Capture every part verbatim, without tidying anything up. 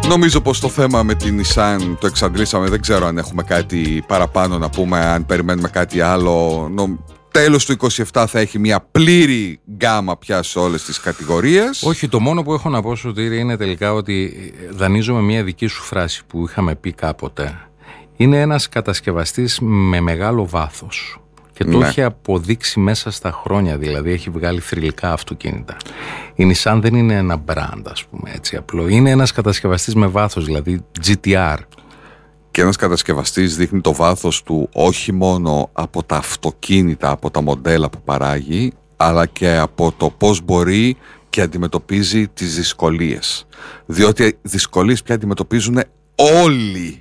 Νομίζω πως το θέμα με την Nissan το εξαντλήσαμε. Δεν ξέρω αν έχουμε κάτι παραπάνω να πούμε, αν περιμένουμε κάτι άλλο. Νο... Τέλος του είκοσι επτά θα έχει μια πλήρη γκάμα πια σε όλες τις κατηγορίες. Όχι, το μόνο που έχω να πω, Σωτήρη, είναι τελικά ότι δανείζομαι μια δική σου φράση που είχαμε πει κάποτε. Είναι ένας κατασκευαστής με μεγάλο βάθος. Και το Ναι. έχει αποδείξει μέσα στα χρόνια, δηλαδή έχει βγάλει θρυλικά αυτοκίνητα. Η Nissan δεν είναι ένα brand, ας πούμε, έτσι απλό. Είναι ένας κατασκευαστής με βάθος, δηλαδή τζι τι αρ. Και ένας κατασκευαστής δείχνει το βάθος του όχι μόνο από τα αυτοκίνητα, από τα μοντέλα που παράγει, αλλά και από το πώς μπορεί και αντιμετωπίζει τις δυσκολίες. Διότι δυσκολίες πια αντιμετωπίζουν όλοι.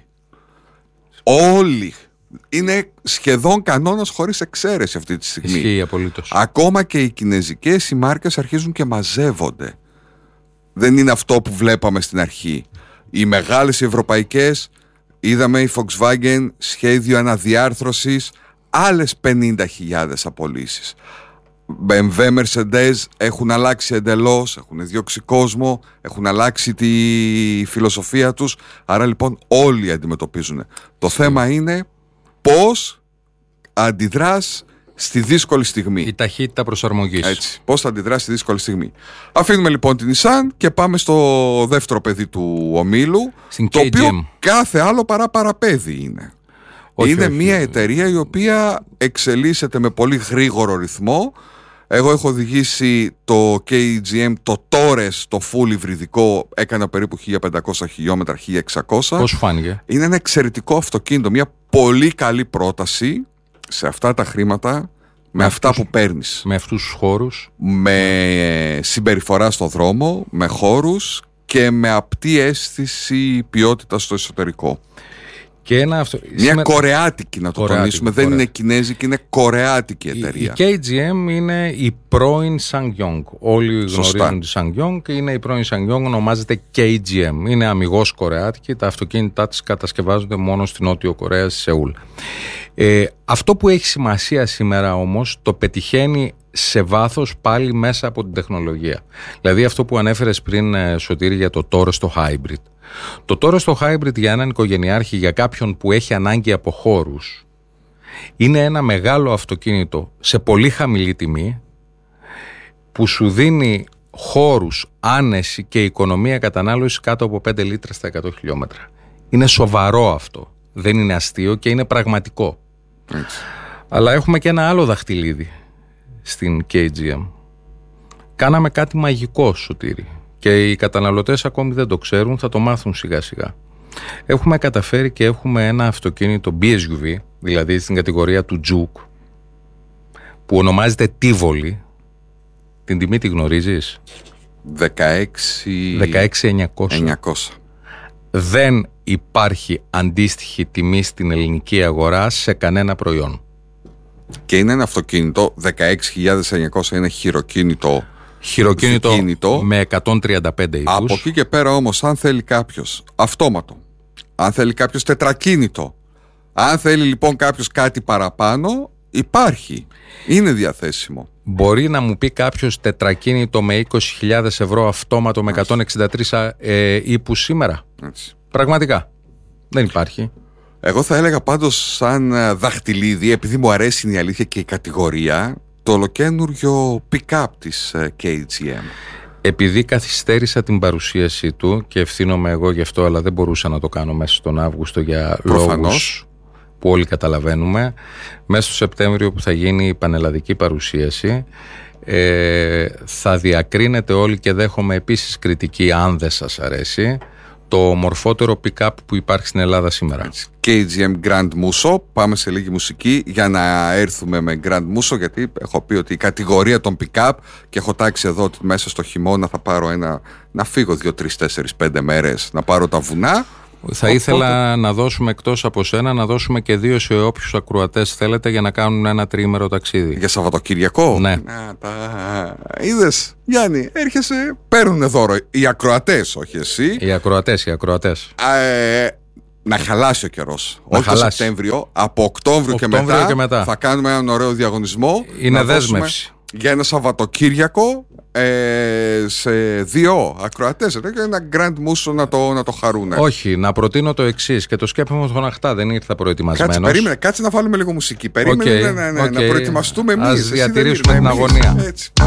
Όλοι. Είναι σχεδόν κανόνας χωρίς εξαίρεση αυτή τη στιγμή. Ισχύει απολύτως. Ακόμα και οι κινεζικές, οι μάρκες αρχίζουν και μαζεύονται. Δεν είναι αυτό που βλέπαμε στην αρχή. Οι μεγάλες οι ευρωπαϊκές, είδαμε η Volkswagen σχέδιο αναδιάρθρωσης, άλλες πενήντα χιλιάδες απολύσεις. μπι εμ ντάμπλιου, Mercedes έχουν αλλάξει εντελώς, έχουν διώξει κόσμο, έχουν αλλάξει τη φιλοσοφία τους. Άρα λοιπόν όλοι αντιμετωπίζουν. Το θέμα είναι πώς αντιδράς στη δύσκολη στιγμή. Η ταχύτητα προσαρμογής. Έτσι, πώς θα αντιδράσει στη δύσκολη στιγμή. Αφήνουμε λοιπόν την Nissan και πάμε στο δεύτερο παιδί του ομίλου, Στην το κέι τζι εμ. οποίο κάθε άλλο παρά παραπέδι είναι. Όχι, είναι όχι. μια εταιρεία η οποία εξελίσσεται με πολύ γρήγορο ρυθμό. Εγώ έχω οδηγήσει το κέι τζι εμ, το Taurus, το full υβριδικό, έκανα περίπου χίλια πεντακόσια χιλιόμετρα, χίλια εξακόσια. Πώς σου φάνηκε? Είναι ένα εξαιρετικό αυτοκίνητο, μια πολύ καλή πρόταση σε αυτά τα χρήματα, με, Με αυτά αυτούς- που παίρνεις. Με αυτούς τους χώρους. Με συμπεριφορά στο δρόμο, με χώρους και με απτή αίσθηση ποιότητας στο εσωτερικό. Και ένα αυτο... Μια σήμερα- κορεάτικη, να το Κορεάτικη, τονίσουμε. Δεν κορεάτικη. είναι κινέζικη, είναι κορεάτικη Η, η εταιρεία. κέι τζι εμ είναι η πρώην SsangYong. Όλοι Σωστά. γνωρίζουν τη SsangYong και είναι η πρώην SsangYong, ονομάζεται κέι τζι εμ. Είναι αμιγώς κορεάτικη, τα αυτοκίνητά της κατασκευάζονται μόνο στην Νότιο Κορέα, στη Σεούλ. Ε, αυτό που έχει σημασία σήμερα όμως το πετυχαίνει σε βάθος πάλι μέσα από την τεχνολογία. Δηλαδή αυτό που ανέφερες πριν, ε, Σωτήρη, για το Taurus το Hybrid. Το Taurus το Hybrid για έναν οικογενειάρχη, για κάποιον που έχει ανάγκη από χώρους, είναι ένα μεγάλο αυτοκίνητο σε πολύ χαμηλή τιμή που σου δίνει χώρους, άνεση και οικονομία κατανάλωσης κάτω από πέντε λίτρα στα εκατό χιλιόμετρα. Είναι σοβαρό αυτό. Δεν είναι αστείο και είναι πραγματικό. Έτσι. Αλλά έχουμε και ένα άλλο δαχτυλίδι στην κέι τζι εμ. Κάναμε κάτι μαγικό, Σωτήρη. Και οι καταναλωτές ακόμη δεν το ξέρουν, θα το μάθουν σιγά σιγά. Έχουμε καταφέρει και έχουμε ένα αυτοκίνητο μπι ες γιου βι, δηλαδή στην κατηγορία του Juke, που ονομάζεται Tivoli. Την τιμή τη γνωρίζεις? δεκαέξι δεκαέξι χιλιάδες εννιακόσια. εννιακόσια. Δεν υπάρχει αντίστοιχη τιμή στην ελληνική αγορά σε κανένα προϊόν. Και είναι ένα αυτοκίνητο, δεκαέξι χιλιάδες εννιακόσια είναι χειροκίνητο. Χειροκίνητο Δικίνητο. με εκατόν τριάντα πέντε ύπους. Από εκεί και πέρα όμως, αν θέλει κάποιος αυτόματο, αν θέλει κάποιος τετρακίνητο, αν θέλει λοιπόν κάποιος κάτι παραπάνω, υπάρχει. Είναι διαθέσιμο. Μπορεί να μου πει κάποιος τετρακίνητο με είκοσι χιλιάδες ευρώ αυτόματο με εκατόν εξήντα τρία ε, ύπους σήμερα? Έτσι. Πραγματικά. Δεν υπάρχει. Εγώ θα έλεγα πάντως σαν ε, δαχτυλίδι, επειδή μου αρέσει η αλήθεια και η κατηγορία, το ολοκένουργιο pick-up της ε, κέι τζι εμ. Επειδή καθυστέρησα την παρουσίασή του και ευθύνομαι εγώ γι' αυτό, αλλά δεν μπορούσα να το κάνω μέσα στον Αύγουστο για Προφανώς. λόγους που όλοι καταλαβαίνουμε, μέσα στο Σεπτέμβριο που θα γίνει η πανελλαδική παρουσίαση, ε, θα διακρίνετε όλοι, και δέχομαι επίσης κριτική αν δεν σας αρέσει, το μορφότερο pick-up που υπάρχει στην Ελλάδα σήμερα. κέι τζι εμ Grand Musso. Πάμε σε λίγη μουσική για να έρθουμε με Grand Musso, γιατί έχω πει ότι η κατηγορία των pick-up, και έχω τάξει εδώ ότι μέσα στο χειμώνα θα πάρω ένα, να φύγω δύο, τρεις, τέσσερις, πέντε μέρες να πάρω τα βουνά. Θα ήθελα να δώσουμε, εκτός από σένα, να δώσουμε και δύο σε όποιους ακροατές θέλετε για να κάνουν ένα τριήμερο ταξίδι. Για Σαββατοκυριακό. Ναι. Να, τα... Είδες, Γιάννη, έρχεσαι, παίρνουν δώρο. Οι ακροατές, όχι εσύ. Οι ακροατές, οι ακροατές. Ε, να χαλάσει ο καιρός. Να Όχι το χαλάσει. Σεπτέμβριο, από Οκτώβριο, και, Οκτώβριο μετά, και μετά. θα κάνουμε έναν ωραίο διαγωνισμό. Είναι να δέσμευση. δώσουμε- για ένα Σαββατοκύριακο ε, σε δύο ακροατές και ένα Grand Musso να το, να το χαρούνε. Όχι, να προτείνω το εξής και το σκέφτομαι στον Αχτά, δεν ήρθα προετοιμασμένος. Κάτσε, περίμενε, κάτσε να βάλουμε λίγο μουσική. Περίμενε okay, να, να, okay. να προετοιμαστούμε εμείς. Ας διατηρήσουμε την αγωνία. Έτσι.